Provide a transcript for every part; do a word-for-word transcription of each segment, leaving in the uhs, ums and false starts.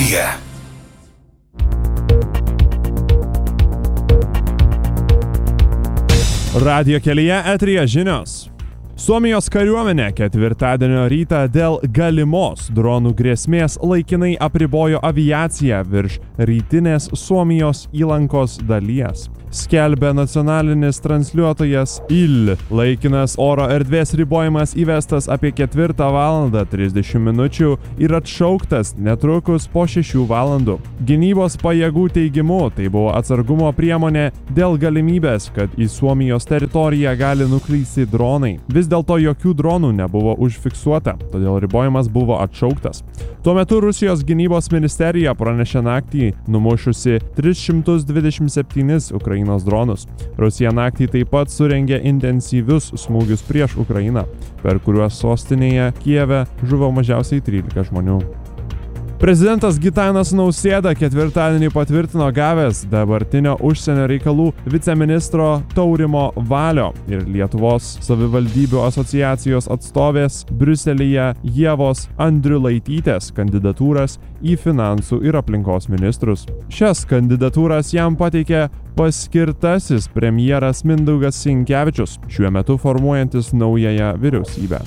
kelyje. Radijo kelyje eteryje žinios. Suomijos kariuomenė ketvirtadienio rytą dėl galimos dronų grėsmės laikinai apribojo aviaciją virš rytinės Suomijos įlankos dalies. Skelbia nacionalinis transliuotojas I L. Laikinas oro erdvės ribojimas įvestas apie ketvirtą valandą trisdešimt minučių ir atšauktas netrukus po šešių valandų. Gynybos pajėgų teigimu tai buvo atsargumo priemonė dėl galimybės, kad į Suomijos teritoriją gali nuklysti dronai. Vis dėlto jokių dronų nebuvo užfiksuota, todėl ribojimas buvo atšauktas. Tuo metu Rusijos gynybos ministerija pranešė naktį numušusi tris šimtus dvidešimt septynis Ukrainos dronus. Rusija naktį taip pat surengė intensyvius smūgius prieš Ukrainą, per kuriuos sostinėje Kijeve žuvo mažiausiai trylika žmonių. Prezidentas Gitanas Nausėda ketvirtadienį patvirtino gavęs dabartinio užsienio reikalų viceministro Taurimo Valio ir Lietuvos savivaldybių asociacijos atstovės Briuselyje Ievos Andriulaitytės kandidatūras į finansų ir aplinkos ministrus. Šias kandidatūras jam pateikė paskirtasis premjeras Mindaugas Sinkevičius, šiuo metu formuojantis naująją vyriausybę.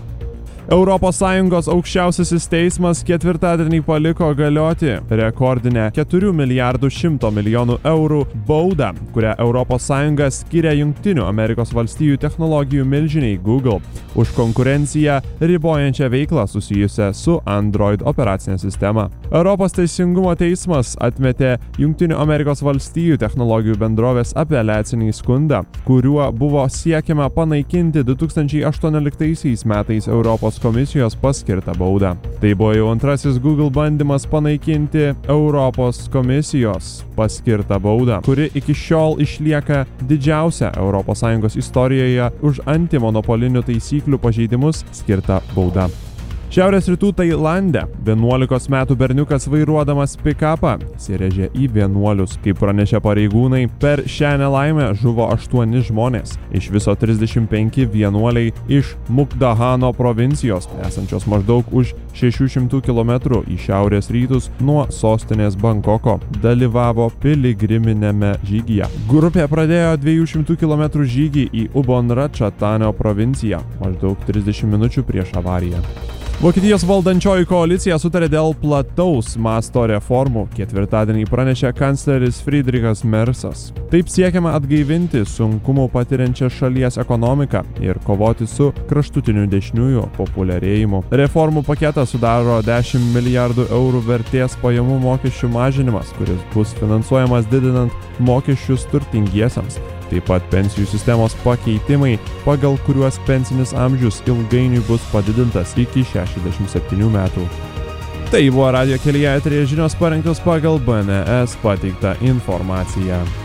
Europos Sąjungos aukščiausiasis teismas ketvirtadienį paliko galioti rekordinę keturių milijardų šimto milijonų eurų baudą, kurią Europos Sąjunga skiria Jungtinių Amerikos valstijų technologijų milžiniai Google už konkurenciją ribojančią veiklą susijusią su Android operacinė sistema. Europos teisingumo teismas atmetė Jungtinių Amerikos valstijų technologijų bendrovės apeliacinį skundą, kuriuo buvo siekiama panaikinti du tūkstančiai aštuonioliktaisiais metais Europos komisijos paskirtą baudą. Tai buvo jau antrasis Google bandymas panaikinti Europos komisijos paskirtą baudą, kuri iki šiol išlieka didžiausia Europos Sąjungos istorijoje už antimonopolinių taisyklių pažeidimus skirta bauda. Šiaurės rytų Tailande vienuolikos metų berniukas vairuodamas pikapą įsirėžė į vienuolius. Kaip pranešė pareigūnai, per šią nelaimę žuvo aštuoni žmonės. Iš viso trisdešimt penki vienuoliai iš Mukdahano provincijos, esančios maždaug už šešių šimtų kilometrų į šiaurės rytus nuo sostinės Bankoko, dalyvavo piligriminėme žygyje. Grupė pradėjo dviejų šimtų kilometrų žygį į Ubon-Ratchatanio provinciją maždaug trisdešimt minučių prieš avariją. Vokietijos valdančioji koalicija sutarė dėl plataus masto reformų, ketvirtadienį pranešė kancleris Friedrichas Mersas. Taip siekiama atgaivinti sunkumų patiriančią šalies ekonomiką ir kovoti su kraštutiniu dešiniųjų populiarėjimu. Reformų paketą sudaro dešimt milijardų eurų vertės pajamų mokesčių mažinimas, kuris bus finansuojamas didinant mokesčius turtingiesiems. Taip pat pensijų sistemos pakeitimai, pagal kuriuos pensinis amžius ilgainiui bus padidintas iki šešiasdešimt septynių metų. Tai buvo Radijo kelyje eteryje žinios parengtos pagal B N S pateiktą informaciją.